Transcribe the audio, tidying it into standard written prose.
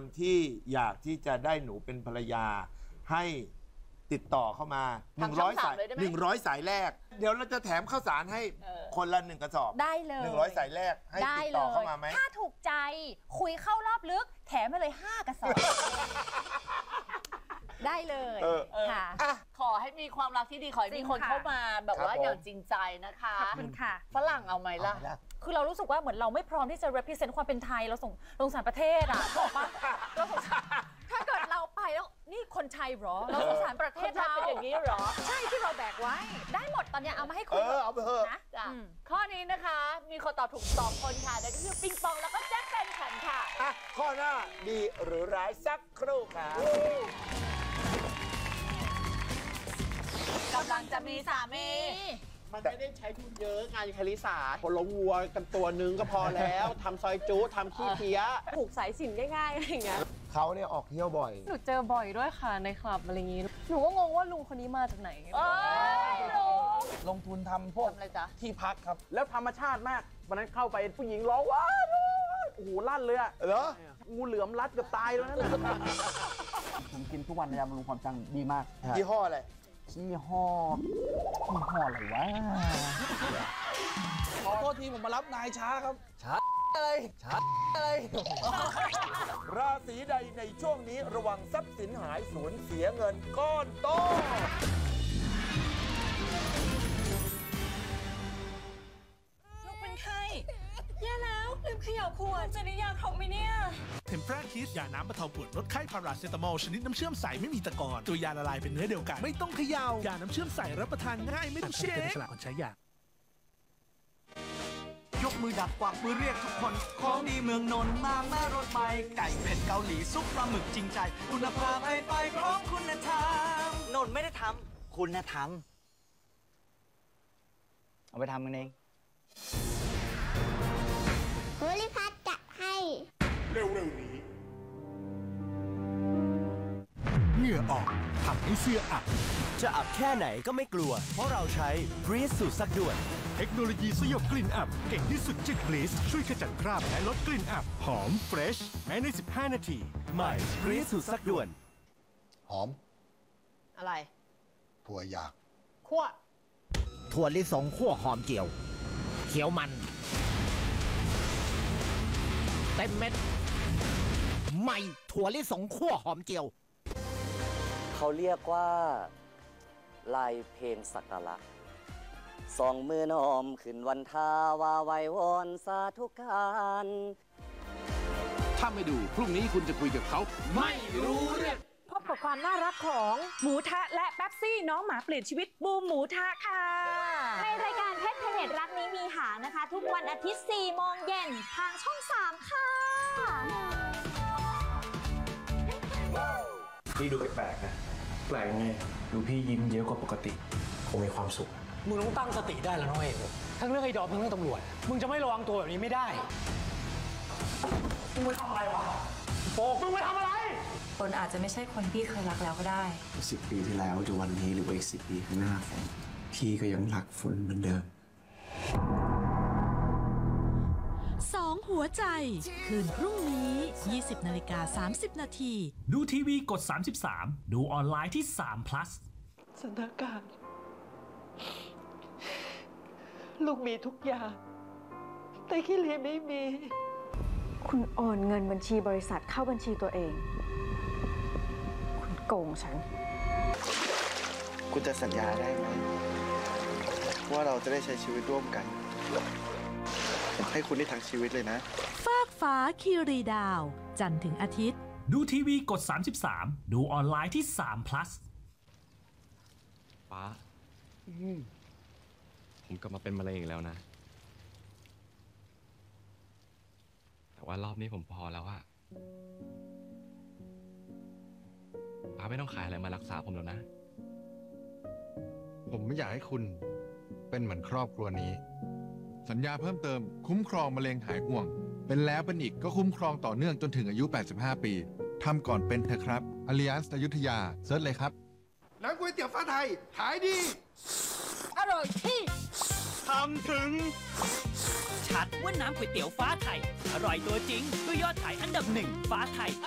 ที่อยากที่จะได้หนูเป็นภรรยาให้ติดต่อเข้ามา100 สาย100 สายแรก เดี๋ยวเราจะแถมข้าวสารให้คนละ1 กระสอบได้เลย 100 สายแรกให้ติดต่อเข้ามาไหมถ้าถูกใจคุยเข้ารอบลึกแถมไปเลย5 กระสอบได้เลยค่ะขอให้มีความรักที่ดีขอให้มีคนเข้ามาแบบว่าอย่างจริงใจนะคะขอบคุณค่ะฝรั่งเอาไหมล่ะคือเรารู้สึกว่าเหมือนเราไม่พร้อมที่จะ represent ความเป็นไทยเราสงสารประเทศอ่ะบอกว่าเราสงสารถ้าเกิดเราไปแล้วนี่คนไทยเหรอเราสงสารประเทศเราเป็นอย่างนี้เหรอใช่ที่เราแบกไว้ได้หมดตอนนี้เอามาให้คุณเอาไปเถอะนะข้อนี้นะคะมีคนตอบถูก2 คนค่ะนั่นก็คือปิงปองแล้วก็แจ็คแฟนฉันค่ะข้อหน้าดีหรือร้ายสักครู่ครับกำลังจะมีสามีมันไม่ได้ใช้ทุนเยอะงานคาริสาพอล้มวัวกันตัวนึงก็พอแล้วทำซอยจุทำขี้เพี้ยผูกสายสิญจนง่ายๆอะไรอย่างเงี้ยเขาเนี่ยออกเที่ยวบ่อยหนูเจอบ่อยด้วยค่ะในคลับอะไรอย่างงี้ หนูก็งงว่าลุงคนนี้มาจากไหนลงทุนทำพวกอะไรจ๊ะที่พักครับแล้วธรรมชาติมากวันนั้นเข้าไปผู้หญิงร้องว้าวโอ้โหลั่นเลยอะเหรองูเหลือมรัดเกือบตายแล้วนั่นผมกินทุกวันยาบำรุงความจำดีมากยี่ห้ออะไรยี่ห้ออะไรวะขอโทษทีผมมารับนายช้าครับช้าอะไรราศีใดในช่วงนี้ระวังทรัพย์สินหายสูญเสียเงินก้อนโตลูกเป็นไข้แย่แล้วลืมเขย่าขวดจะได้ยาครบไหมเนี่ยเทมเพราคิสยาน้ำบรรเทาปวดลดไข้พาราเซตามอลชนิดน้ำเชื่อมใสไม่มีตะกอนตัวยาละลายเป็นเนื้อเดียวกันไม่ต้องเขย่ายาน้ำเชื่อมใสรับประทานง่ายไม่ต้องเช็คฉลากคนใช้ยายกมือดักกวักมือเรียกทุกคนของดีเมืองนนท์มาแม่รถไฟไก่เป็ดเกาหลีซุปปลาหมึกจริงใจคุณภาพไปพร้อมคุณธรรมนนท์ไม่ได้ทำคุณธรรมเอาไปทำมันเองภูริพัฒน์จัดให้เร็วๆนี้เหงื่อออกทำให้เสื้ออับจะอับแค่ไหนก็ไม่กลัวเพราะเราใช้บรีสสูตรซักด่วนเทคโนโลยีสยบกลิ่นอับเก่งที่สุดจากบลีสช่วยขจัดคราบและลดกลิ่นอับหอมเฟรชแม้ใน15 นาทีใหม่บรีสสูตรซักด่วนหอมอะไรถั่วหยากคั่วถั่วลิสงคั่วหอมเจียวเขียวมันเต็มเม็ดใหม่ถั่วลิสงคั่วหอมเจียวเขาเรียกว่าลายเพลงสักการะสองมือน้อมขึ้นวันทาวาไววอนสาธุการถ้าไม่ดูพรุ่งนี้คุณจะคุยกับเขาไม่รู้เรื่องพบกับความน่ารักของหมูทะและแป๊บซี่น้องหมาเปลี่ยนชีวิตบูมหมูทะค่ะในรายการเพชรเพเนตรักนี้มีหางนะคะทุกวันอาทิตย์ 4 โมงเย็นทางช่อง 3 ค่ะพี่ดูแปลกๆนะแปลกไงดูพี่ยิ้มเยอะกว่าปกติคงมีความสุขมึงต้องตั้งสติได้แล้วน้อยทั้งเรื่องไอ้ดอมทั้งเรื่องตำรวจมึงจะไม่ระวังตัวแบบนี้ไม่ได้มึงไปทำอะไรวะโฟกมึงไปทำอะไรคนอาจจะไม่ใช่คนพี่เคยรักแล้วก็ได้ 10 ปีที่แล้วจะวันนี้หรือว่าอีก10 ปีข้างหน้าฝนพี่ก็ยังรักฝนเหมือนเดิม 2 หัวใจคืนพรุ่งนี้ 20:30 นาทีดูทีวีกด33ดูออนไลน์ที่3 plus สถานการณ์ลูกมีทุกอย่างแต่คิรีไม่มีคุณโอนเงินบัญชีบริษัทเข้าบัญชีตัวเองคุณโกงฉันคุณจะสัญญาได้ไหมว่าเราจะได้ใช้ชีวิตร่วมกันผมให้คุณได้ทั้งชีวิตเลยนะฟากฟ้าคีรีดาวจันทร์ถึงอาทิตย์ดูทีวีกด33ดูออนไลน์ที่3 plus ป้าผมกลับมาเป็นมะเร็งอีกแล้วนะแต่ว่ารอบนี้ผมพอแล้วอะป้าไม่ต้องขายอะไรมารักษาผมแล้วนะผมไม่อยากให้คุณเป็นเหมือนครอบครัวนี้สัญญาเพิ่มเติมคุ้มครองมะเร็งหายห่วงเป็นแล้วเป็นอีกก็คุ้มครองต่อเนื่องจนถึงอายุ85 ปีทำก่อนเป็นเถอะครับ Allianz อยุธยาเซิร์ชเลยครับน้ำก๋วยเตี๋ยวฟ้าไทยขายดีอร่อยที่ทำถึงชัดว่าน้ำก๋วยเตี๋ยวฟ้าไทยอร่อยตัวจริงด้วยยอดขายอันดับ 1ฟ้าไทยอ